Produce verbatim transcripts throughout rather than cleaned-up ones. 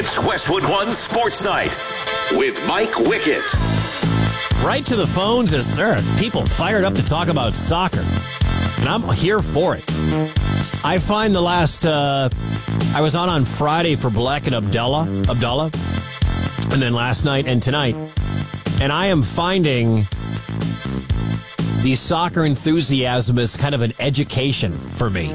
It's Westwood One Sports Night with Mike Wickett. Right to the phones as there are people fired up to talk about soccer. And I'm here for it. I find the last, uh, I was on on Friday for Black and Abdullah, Abdullah, and then last night and tonight. And I am finding the soccer enthusiasm is kind of an education for me.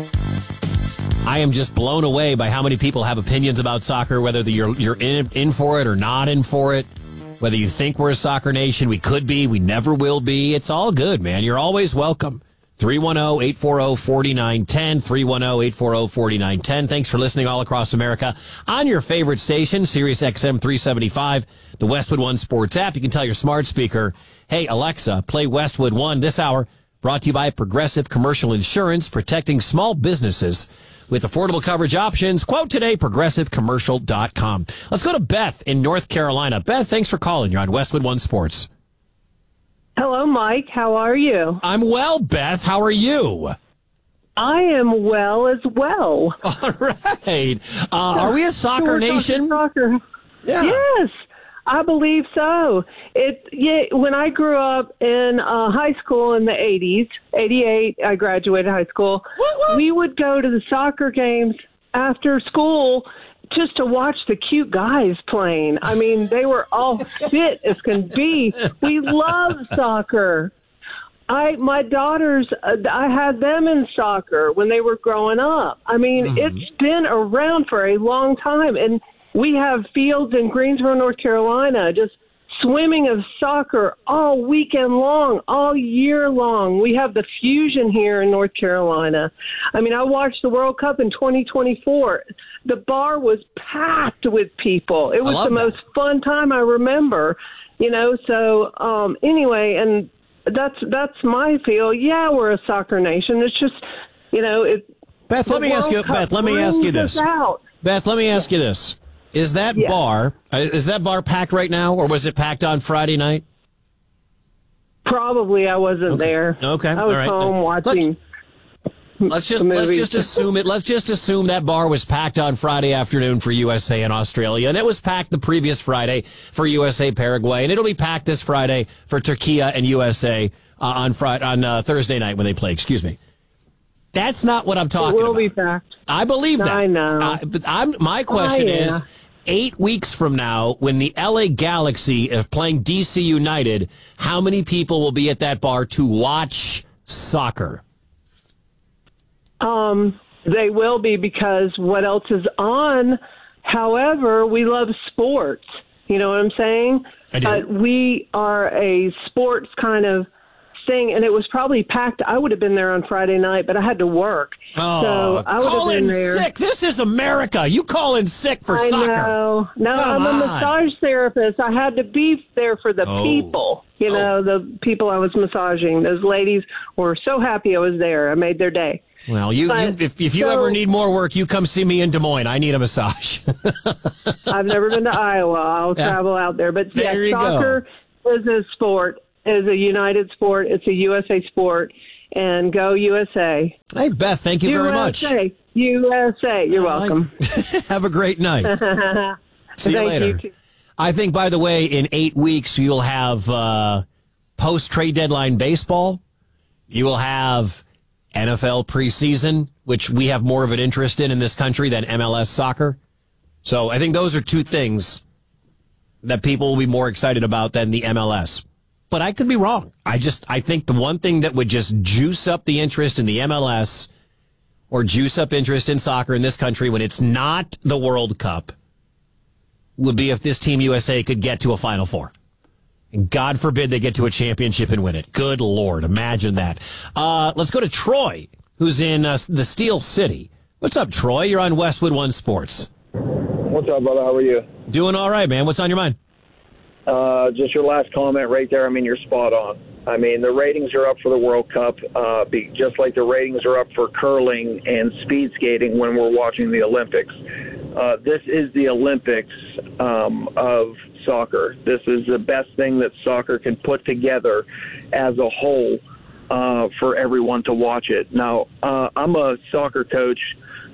I am just blown away by how many people have opinions about soccer, whether you're you're in in for it or not in for it, whether you think we're a soccer nation, we could be, we never will be. It's all good, man. You're always welcome. three one zero, eight four zero, four nine one zero, three one zero, eight four zero, four nine one zero. Thanks for listening all across America on your favorite station, Sirius X M three seventy-five, the Westwood One Sports app. You can tell your smart speaker, hey, Alexa, play Westwood One this hour. Brought to you by Progressive Commercial Insurance, protecting small businesses with affordable coverage options. Quote today, progressive commercial dot com. Let's go to Beth in North Carolina. Beth, thanks for calling. You're on Westwood One Sports. Hello, Mike. How are you? I'm well, Beth. How are you? I am well as well. All right. Uh, are we a soccer nation? Soccer. Yeah. Yes, I believe so. It yeah. When I grew up in uh, high school in the eighties, eighty-eight, I graduated high school. What, what? We would go to the soccer games after school just to watch the cute guys playing. I mean, they were all fit as can be. We love soccer. I my daughters, uh, I had them in soccer when they were growing up. I mean, mm-hmm. It's been around for a long time, and we have fields in Greensboro, North Carolina, just swimming of soccer all weekend long, all year long. We have the Fusion here in North Carolina. I mean, I watched the World Cup in twenty twenty-four. The bar was packed with people. It was the that. most fun time I remember, you know. So um, anyway, and that's that's my feel. Yeah, we're a soccer nation. It's just, you know, it. Beth, let me World ask you. Cup Beth, let me ask you this. Out. Beth, let me ask you this. Is that yeah. bar uh, is that bar packed right now, or was it packed on Friday night? Probably, I wasn't okay. there. Okay, I was all right. home watching. Let's, let's just let's just assume it. Let's just assume that bar was packed on Friday afternoon for U S A and Australia, and it was packed the previous Friday for U S A Paraguay, and it'll be packed this Friday for Turkey and U S A uh, on Friday on uh, Thursday night when they play. Excuse me. That's not what I'm talking about. It will about. be packed. I believe that. I know. Uh, but I'm, my question oh, yeah. is, eight weeks from now, when the L A Galaxy is playing D C United, how many people will be at that bar to watch soccer? Um, they will be, because what else is on? However, we love sports. You know what I'm saying? I do. Uh, we are a sports kind of thing, and it was probably packed. I would have been there on Friday night, but I had to work. Oh, so I would call have been in there. sick. This is America. You call in sick for I soccer. know. No, Come I'm a on. massage therapist. I had to be there for the Oh. people. You know, Oh. the people I was massaging. Those ladies were so happy I was there. I made their day. Well, you, But, you if, if you so, ever need more work, you come see me in Des Moines. I need a massage. I've never been to Iowa. I'll Yeah. travel out there. But There yeah, you soccer is a sport, is a united sport. It's a U S A sport. And go U S A. Hey, Beth, thank you very much. U S A. U S A. You're I like- welcome. Have a great night. See you Thank later. You too. I think, by the way, in eight weeks, you'll have uh, post-trade deadline baseball. You will have N F L preseason, which we have more of an interest in in this country than M L S soccer. So I think those are two things that people will be more excited about than the M L S. But I could be wrong. I just, I think the one thing that would just juice up the interest in the M L S or juice up interest in soccer in this country when it's not the World Cup would be if this Team U S A could get to a Final Four. And God forbid they get to a championship and win it. Good Lord, imagine that. Uh, let's go to Troy, who's in uh, the Steel City. What's up, Troy? You're on Westwood One Sports. What's up, brother? How are you? Doing all right, man. What's on your mind? Uh, just your last comment right there. I mean, you're spot on. I mean, the ratings are up for the World Cup, uh, be, just like the ratings are up for curling and speed skating when we're watching the Olympics. Uh, this is the Olympics um, of soccer. This is the best thing that soccer can put together as a whole uh, for everyone to watch it. Now, uh, I'm a soccer coach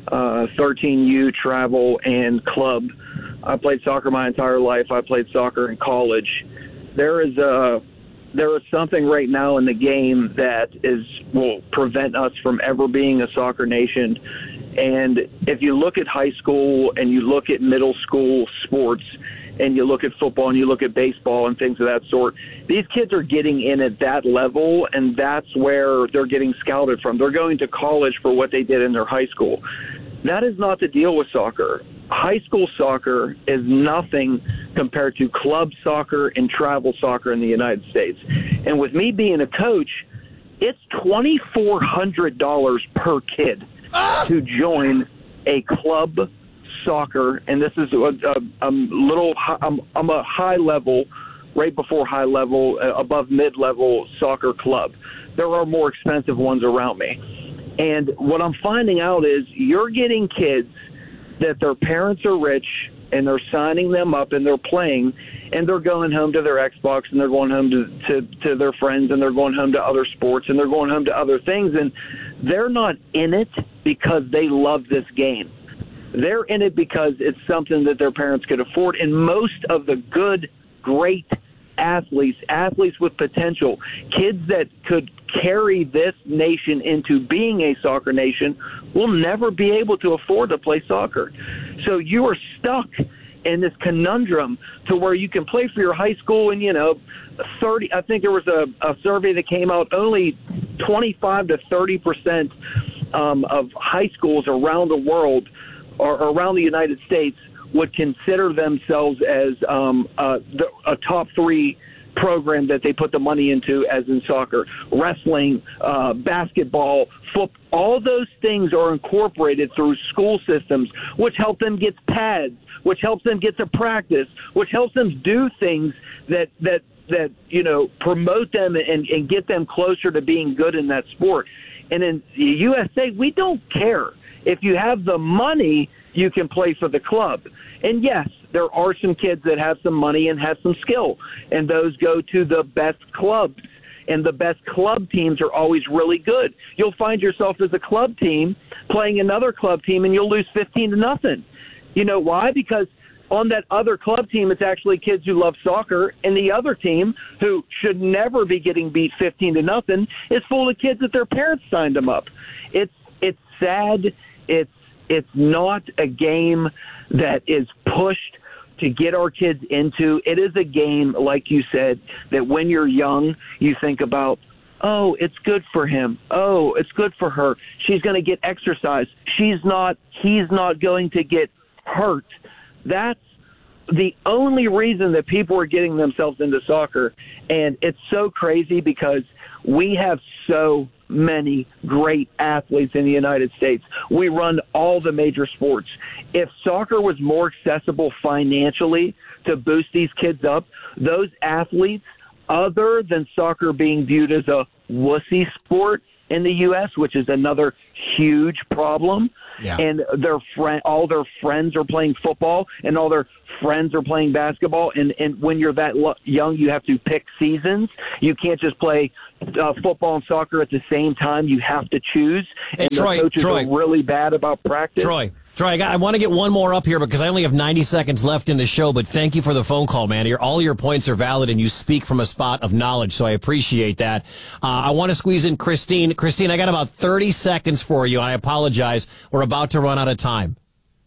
uh, thirteen U, travel, and club. I played soccer my entire life. I played soccer in college. There is a there is something right now in the game that is will prevent us from ever being a soccer nation. And if you look at high school and you look at middle school sports and you look at football and you look at baseball and things of that sort, these kids are getting in at that level, and that's where they're getting scouted from. They're going to college for what they did in their high school. That is not the deal with soccer. High school soccer is nothing compared to club soccer and travel soccer in the United States. And with me being a coach, it's twenty-four hundred dollars per kid to join a club soccer. And this is a, a, a little, I'm, I'm a high level, right before high level, uh, above mid-level soccer club. There are more expensive ones around me. And what I'm finding out is you're getting kids that their parents are rich and they're signing them up and they're playing and they're going home to their Xbox and they're going home to, to, to their friends and they're going home to other sports and they're going home to other things. And they're not in it because they love this game. They're in it because it's something that their parents could afford. And most of the good, great athletes, athletes with potential, kids that could carry this nation into being a soccer nation will never be able to afford to play soccer. So you are stuck in this conundrum to where you can play for your high school and, you know, thirty, I think there was a, a survey that came out, only twenty-five to thirty percent um, of high schools around the world or around the United States would consider themselves as um, uh, the, a top three program that they put the money into, as in soccer, wrestling, uh, basketball, football. All those things are incorporated through school systems, which help them get pads, which helps them get to practice, which helps them do things that that that you know promote them and, and get them closer to being good in that sport. And in the U S A, we don't care. If you have the money, you can play for the club. And yes, there are some kids that have some money and have some skill, and those go to the best clubs. And the best club teams are always really good. You'll find yourself as a club team playing another club team, and you'll lose fifteen to nothing. You know why? Because on that other club team, it's actually kids who love soccer, and the other team, who should never be getting beat fifteen to nothing, is full of kids that their parents signed them up. It's it's sad. It's it's not a game that is pushed to get our kids into. It is a game, like you said, that when you're young, you think about, oh, it's good for him. Oh, it's good for her. She's going to get exercise. She's not, he's not going to get hurt. That's the only reason that people are getting themselves into soccer. And it's so crazy because we have so many great athletes in the United States. We run all the major sports. If soccer was more accessible financially to boost these kids up, those athletes, other than soccer being viewed as a wussy sport in the U S, which is another huge problem, yeah. and their friend, all their friends are playing football, and all their friends are playing basketball, and, and when you're that lo- young, you have to pick seasons. You can't just play uh, football and soccer at the same time. You have to choose, hey, and Troy, the coaches Troy. are really bad about practice. Troy. Troy, I, got, I want to get one more up here because I only have ninety seconds left in the show, but thank you for the phone call, man. Your, all your points are valid, and you speak from a spot of knowledge, so I appreciate that. Uh, I want to squeeze in Christine. Christine, I got about thirty seconds for you. I apologize. We're about to run out of time.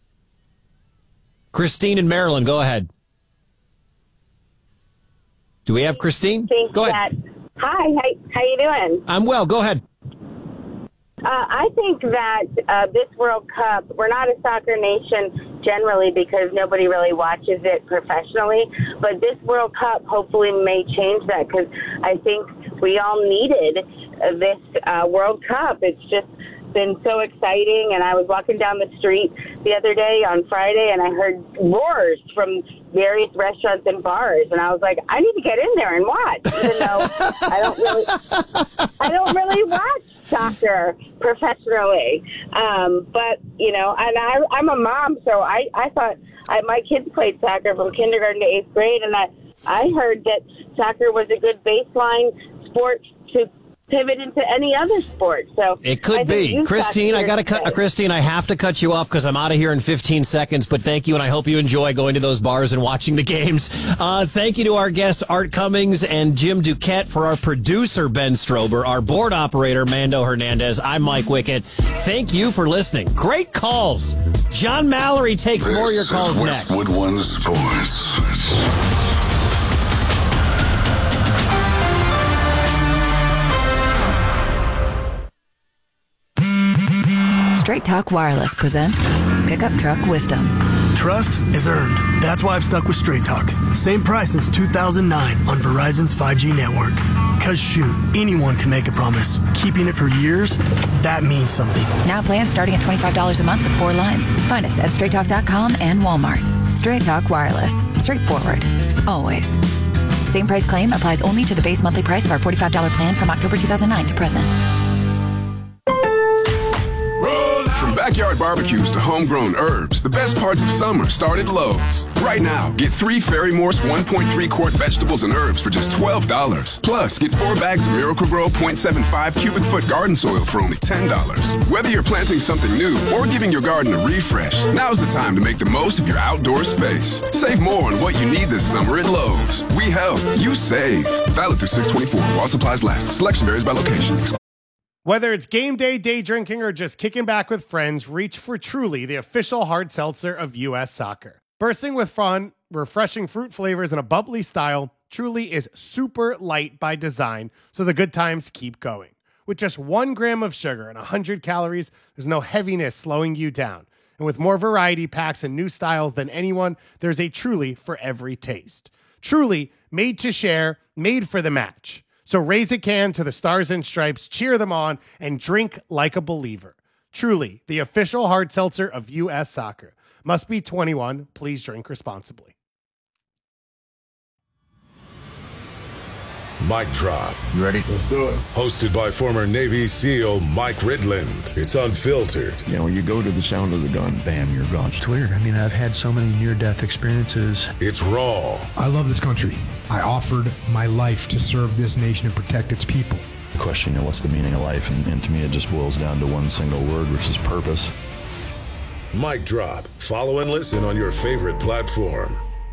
Christine in Maryland, go ahead. Do we have Christine? Think Go ahead. That, hi, how, how you doing? I'm well. Go ahead. Uh, I think that uh, this World Cup, we're not a soccer nation generally because nobody really watches it professionally, but this World Cup hopefully may change that because I think we all needed uh, this uh, World Cup. It's just been so exciting, and I was walking down the street the other day on Friday, and I heard roars from various restaurants and bars, and I was like, I need to get in there and watch, even though I don't really, I don't really watch soccer professionally. Um, but you know, and I, I'm a mom, so I, I thought I, my kids played soccer from kindergarten to eighth grade, and I, I heard that soccer was a good baseline sport to pivot into any other sport. So it could I be. think Christine, I got to cut. Uh, Christine, I have to cut you off because I'm out of here in fifteen seconds. But thank you, and I hope you enjoy going to those bars and watching the games. Uh, thank you to our guests, Art Cummings and Jim Duquette, for our producer, Ben Strober, our board operator, Mando Hernandez. I'm Mike Wickett. Thank you for listening. Great calls. John Mallory takes this more of your calls is next. Westwood One Sports. Straight Talk Wireless presents Pickup Truck Wisdom. Trust is earned. That's why I've stuck with Straight Talk. Same price since two thousand nine on Verizon's five G network. Cause shoot, anyone can make a promise. Keeping it for years, that means something. Now plans starting at twenty-five dollars a month with four lines. Find us at straight talk dot com and Walmart. Straight Talk Wireless. Straightforward. Always. Same price claim applies only to the base monthly price of our forty-five dollars plan from October two thousand nine to present. From backyard barbecues to homegrown herbs, the best parts of summer start at Lowe's. Right now, get three Ferry-Morse one point three quart vegetables and herbs for just twelve dollars. Plus, get four bags of Miracle-Gro zero point seven five cubic foot garden soil for only ten dollars. Whether you're planting something new or giving your garden a refresh, now's the time to make the most of your outdoor space. Save more on what you need this summer at Lowe's. We help, you save. Valid through six twenty-four while supplies last. Selection varies by location. Whether it's game day, day drinking, or just kicking back with friends, reach for Truly, the official hard seltzer of U S Soccer. Bursting with fun, refreshing fruit flavors, and a bubbly style, Truly is super light by design, so the good times keep going. With just one gram of sugar and one hundred calories, there's no heaviness slowing you down. And with more variety packs and new styles than anyone, there's a Truly for every taste. Truly, made to share, made for the match. So raise a can to the Stars and Stripes, cheer them on, and drink like a believer. Truly, the official hard seltzer of U S Soccer. Must be twenty-one. Please drink responsibly. Mic Drop. You ready? Let's do it. Hosted by former Navy SEAL Mike Ridland. It's unfiltered. You know, when you go to the sound of the gun, bam, you're gone. It's weird. I mean, I've had so many near-death experiences. It's raw. I love this country. I offered my life to serve this nation and protect its people. The question, you know, what's the meaning of life? And, and to me, it just boils down to one single word, which is purpose. Mic Drop. Follow and listen on your favorite platform.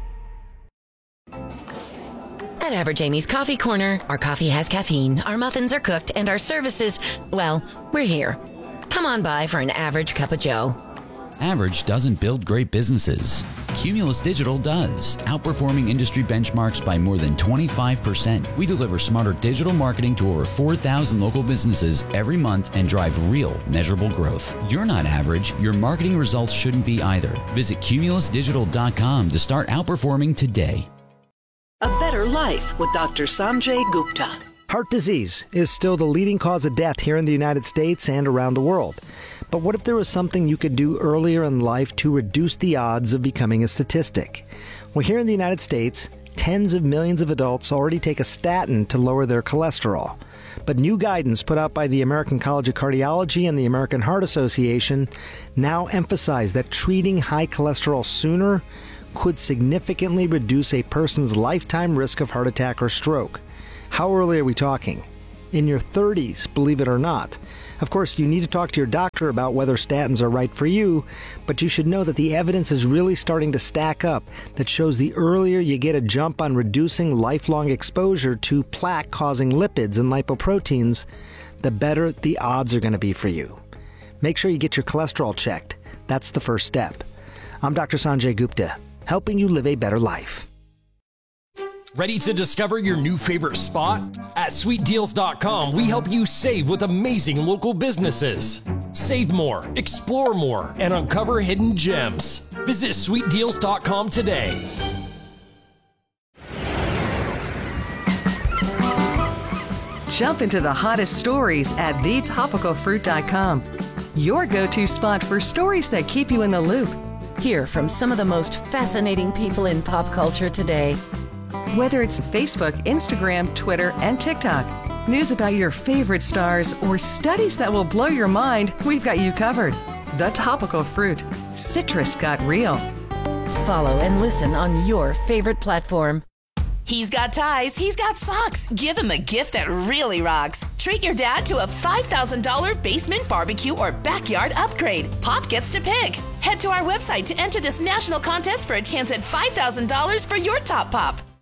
At Average Amy's Coffee Corner, our coffee has caffeine, our muffins are cooked, and our services, well, we're here. Come on by for an average cup of joe. Average doesn't build great businesses. Cumulus Digital does, outperforming industry benchmarks by more than twenty-five percent. We deliver smarter digital marketing to over four thousand local businesses every month and drive real, measurable growth. You're not average. Your marketing results shouldn't be either. Visit cumulus digital dot com to start outperforming today. A better life with Doctor Sanjay Gupta. Heart disease is still the leading cause of death here in the United States and around the world. But what if there was something you could do earlier in life to reduce the odds of becoming a statistic? Well, here in the United States, tens of millions of adults already take a statin to lower their cholesterol. But new guidance put out by the American College of Cardiology and the American Heart Association now emphasize that treating high cholesterol sooner could significantly reduce a person's lifetime risk of heart attack or stroke. How early are we talking? In your thirties, believe it or not. Of course, you need to talk to your doctor about whether statins are right for you, but you should know that the evidence is really starting to stack up that shows the earlier you get a jump on reducing lifelong exposure to plaque-causing lipids and lipoproteins, the better the odds are going to be for you. Make sure you get your cholesterol checked. That's the first step. I'm Doctor Sanjay Gupta, helping you live a better life. Ready to discover your new favorite spot? At sweet deals dot com, we help you save with amazing local businesses. Save more, explore more, and uncover hidden gems. Visit sweet deals dot com today. Jump into the hottest stories at the topical fruit dot com. Your go-to spot for stories that keep you in the loop. Hear from some of the most fascinating people in pop culture today. Whether it's Facebook, Instagram, Twitter, and TikTok, news about your favorite stars, or studies that will blow your mind, we've got you covered. The Topical Fruit. Citrus got real. Follow and listen on your favorite platform. He's got ties, he's got socks. Give him a gift that really rocks. Treat your dad to a five thousand dollars basement, barbecue, or backyard upgrade. Pop gets to pick. Head to our website to enter this national contest for a chance at five thousand dollars for your top pop.